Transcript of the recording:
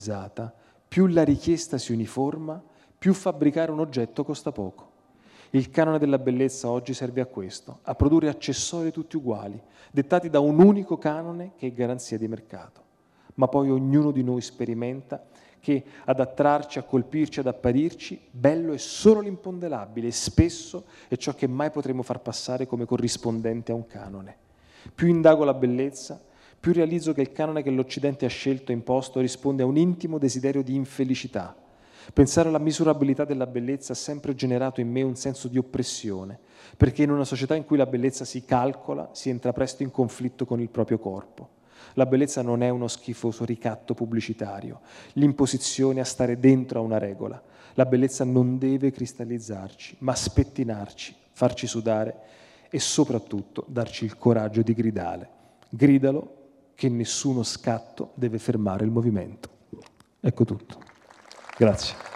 più la richiesta si uniforma, più fabbricare un oggetto costa poco. Il canone della bellezza oggi serve a questo, a produrre accessori tutti uguali, dettati da un unico canone che è garanzia di mercato. Ma poi ognuno di noi sperimenta che ad attrarci, a colpirci, ad apparirci, bello è solo l'imponderabile e spesso è ciò che mai potremo far passare come corrispondente a un canone. Più indago la bellezza, più realizzo che il canone che l'Occidente ha scelto e imposto risponde a un intimo desiderio di infelicità. Pensare alla misurabilità della bellezza ha sempre generato in me un senso di oppressione, perché in una società in cui la bellezza si calcola, si entra presto in conflitto con il proprio corpo. La bellezza non è uno schifoso ricatto pubblicitario, l'imposizione a stare dentro a una regola. La bellezza non deve cristallizzarci, ma spettinarci, farci sudare e soprattutto darci il coraggio di gridare. Gridalo che nessuno scatto deve fermare il movimento. Ecco tutto. Grazie.